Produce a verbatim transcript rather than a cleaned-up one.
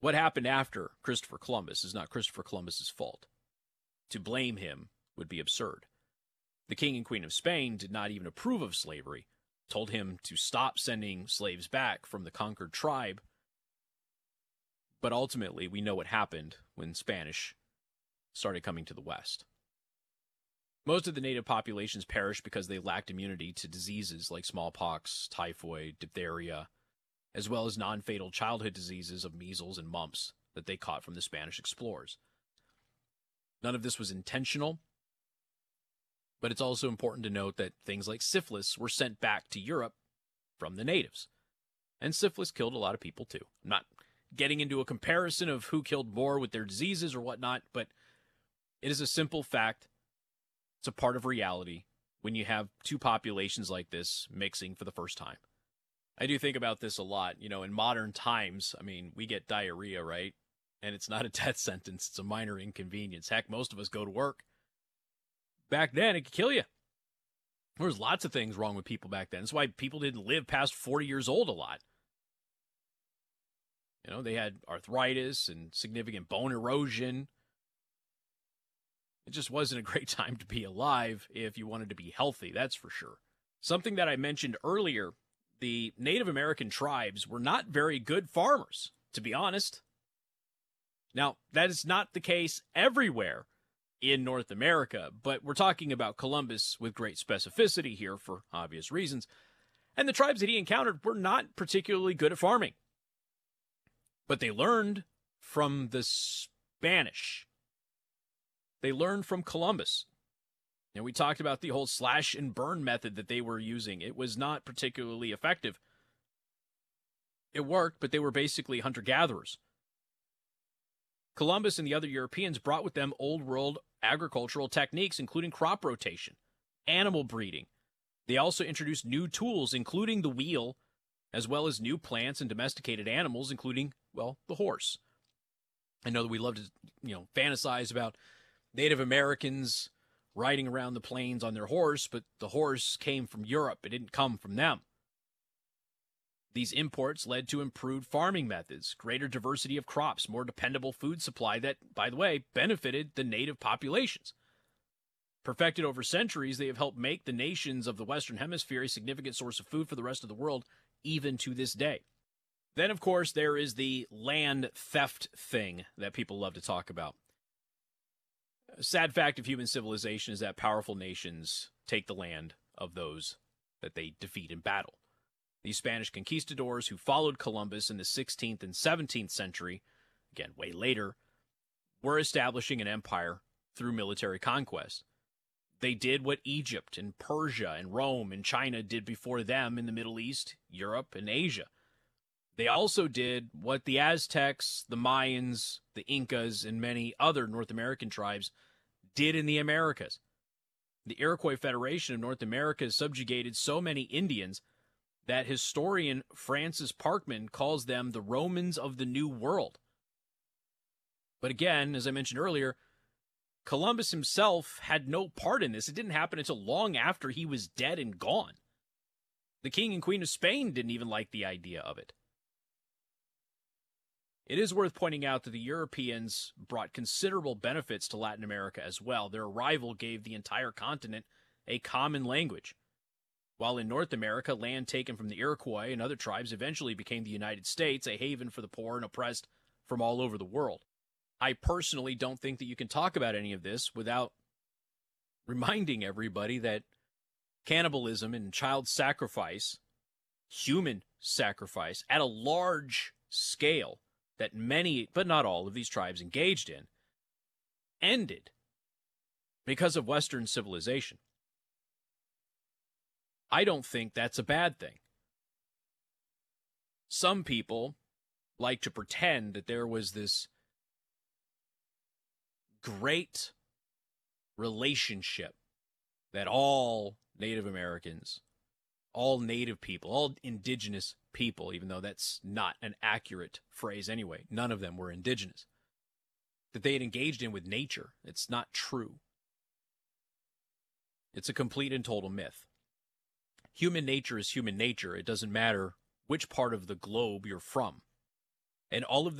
What happened after Christopher Columbus is not Christopher Columbus's fault. To blame him would be absurd. The King and Queen of Spain did not even approve of slavery, told him to stop sending slaves back from the conquered tribe. But ultimately, we know what happened when Spanish started coming to the West. Most of the native populations perished because they lacked immunity to diseases like smallpox, typhoid, diphtheria, as well as non-fatal childhood diseases of measles and mumps that they caught from the Spanish explorers. None of this was intentional, but it's also important to note that things like syphilis were sent back to Europe from the natives. And syphilis killed a lot of people too. I'm not getting into a comparison of who killed more with their diseases or whatnot, but it is a simple fact. It's a part of reality when you have two populations like this mixing for the first time. I do think about this a lot. You know, in modern times, I mean, we get diarrhea, right? And it's not a death sentence. It's a minor inconvenience. Heck, most of us go to work. Back then, it could kill you. There was lots of things wrong with people back then. That's why people didn't live past forty years old a lot. You know, they had arthritis and significant bone erosion. It just wasn't a great time to be alive if you wanted to be healthy, that's for sure. Something that I mentioned earlier, the Native American tribes were not very good farmers, to be honest. Now, that is not the case everywhere in North America, but we're talking about Columbus with great specificity here for obvious reasons. And the tribes that he encountered were not particularly good at farming. But they learned from the Spanish. They learned from Columbus. And we talked about the whole slash and burn method that they were using. It was not particularly effective. It worked, but they were basically hunter-gatherers. Columbus and the other Europeans brought with them old-world agricultural techniques, including crop rotation, animal breeding. They also introduced new tools, including the wheel, as well as new plants and domesticated animals, including, well, the horse. I know that we love to, you know, fantasize about Native Americans riding around the plains on their horse, but the horse came from Europe. It didn't come from them. These imports led to improved farming methods, greater diversity of crops, more dependable food supply that, by the way, benefited the native populations. Perfected over centuries, they have helped make the nations of the Western Hemisphere a significant source of food for the rest of the world, even to this day. Then, of course, there is the land theft thing that people love to talk about. A sad fact of human civilization is that powerful nations take the land of those that they defeat in battle. These Spanish conquistadors who followed Columbus in the sixteenth and seventeenth century, again, way later, were establishing an empire through military conquest. They did what Egypt and Persia and Rome and China did before them in the Middle East, Europe, and Asia. They also did what the Aztecs, the Mayans, the Incas, and many other North American tribes did in the Americas. The Iroquois Federation of North America subjugated so many Indians that historian Francis Parkman calls them the Romans of the New World. But again, as I mentioned earlier, Columbus himself had no part in this. It didn't happen until long after he was dead and gone. The King and Queen of Spain didn't even like the idea of it. It is worth pointing out that the Europeans brought considerable benefits to Latin America as well. Their arrival gave the entire continent a common language. While in North America, land taken from the Iroquois and other tribes eventually became the United States, a haven for the poor and oppressed from all over the world. I personally don't think that you can talk about any of this without reminding everybody that cannibalism and child sacrifice, human sacrifice, at a large scale that many, but not all, of these tribes engaged in, ended because of Western civilization. I don't think that's a bad thing. Some people like to pretend that there was this great relationship that all Native Americans, all Native people, all indigenous people, even though that's not an accurate phrase anyway, none of them were indigenous, that they had engaged in with nature. It's not true. It's a complete and total myth. Human nature is human nature. It doesn't matter which part of the globe you're from. And all of the